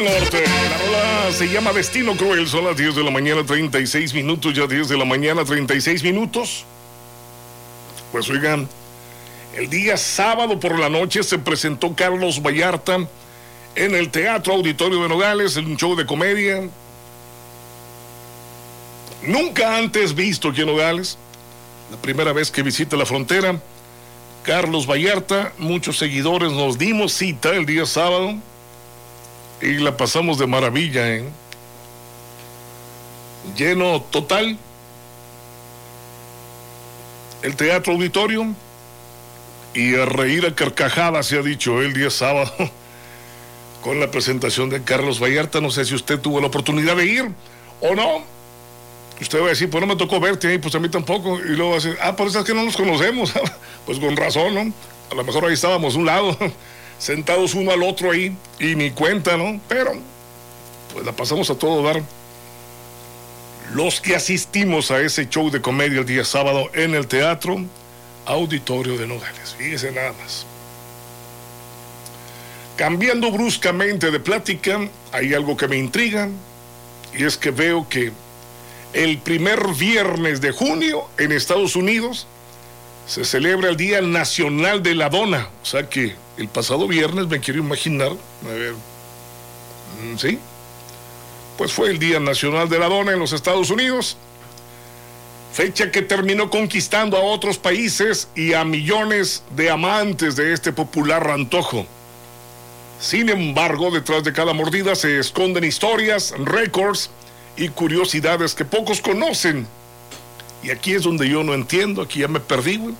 Norte. La rola se llama Destino Cruel. Son las 10 de la mañana, 36 minutos. Ya 10 de la mañana, 36 minutos. Pues oigan, el día sábado por la noche se presentó Carlos Vallarta en el Teatro Auditorio de Nogales, en un show de comedia. Nunca antes visto aquí en Nogales. La primera vez que visita la frontera. Carlos Vallarta, muchos seguidores nos dimos cita el día sábado. Y la pasamos de maravilla, ¿eh? Lleno total. El Teatro Auditorio. Y a reír a carcajadas, se ha dicho el día sábado. Con la presentación de Carlos Vallarta. No sé si usted tuvo la oportunidad de ir o no. Usted va a decir, pues no me tocó verte ahí, pues a mí tampoco. Y luego va a decir, por eso es que no nos conocemos. Pues con razón, ¿no? A lo mejor ahí estábamos un lado. Sentados uno al otro ahí, y ni cuenta, ¿no? Pero, pues la pasamos a todo dar. Los que asistimos a ese show de comedia el día sábado en el Teatro Auditorio de Nogales. Fíjese nada más. Cambiando bruscamente de plática, hay algo que me intriga, y es que veo que el primer viernes de junio en Estados Unidos se celebra el Día Nacional de la Dona. O sea que el pasado viernes, me quiero imaginar, a ver, ¿sí? Pues fue el Día Nacional de la Dona en los Estados Unidos, fecha que terminó conquistando a otros países y a millones de amantes de este popular antojo. Sin embargo, detrás de cada mordida se esconden historias, récords y curiosidades que pocos conocen. Y aquí es donde yo no entiendo, aquí ya me perdí, güey.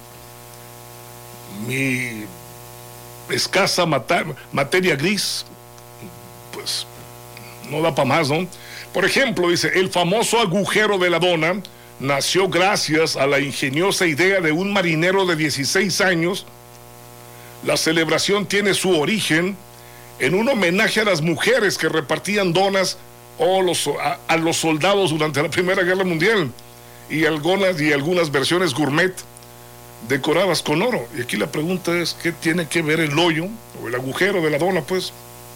Mi escasa materia gris, pues, no da para más, ¿no? Por ejemplo, dice, el famoso agujero de la dona nació gracias a la ingeniosa idea de un marinero de 16 años. La celebración tiene su origen en un homenaje a las mujeres que repartían donas a los soldados durante la Primera Guerra Mundial. Y algunas versiones gourmet decoradas con oro. Y aquí la pregunta es, ¿qué tiene que ver el hoyo o el agujero de la dona, pues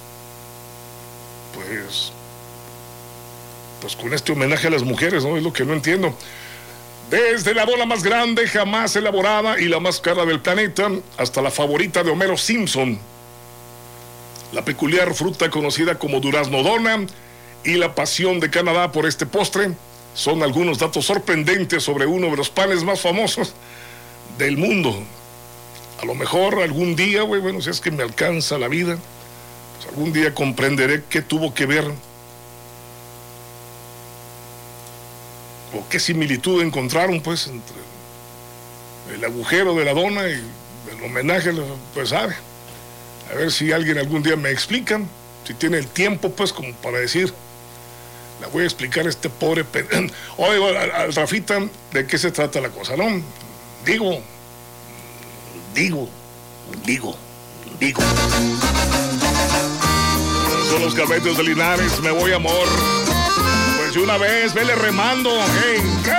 con este homenaje a las mujeres, ¿no? Es lo que no entiendo. Desde la dona más grande jamás elaborada y la más cara del planeta, hasta la favorita de Homero Simpson, la peculiar fruta conocida como durazno dona y la pasión de Canadá por este postre, son algunos datos sorprendentes sobre uno de los panes más famosos del mundo. A lo mejor algún día, güey, bueno, si es que me alcanza la vida, pues algún día comprenderé qué tuvo que ver o qué similitud encontraron, pues, entre el agujero de la dona y el homenaje, pues sabe. A ver si alguien algún día me explica, si tiene el tiempo, pues, como para decir. Le voy a explicar a este pobre Oye, al Rafita, ¿de qué se trata la cosa, no? Digo. Son los caballos de Linares, me voy, amor. Pues de una vez, vele remando, hey.